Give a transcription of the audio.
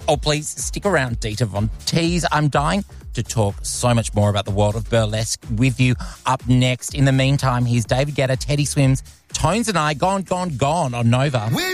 Oh, please stick around, Dita Von Teese. I'm dying to talk so much more about the world of burlesque with you up next. In the meantime, here's David Guetta, Teddy Swims, Tones and I, Gone on Nova.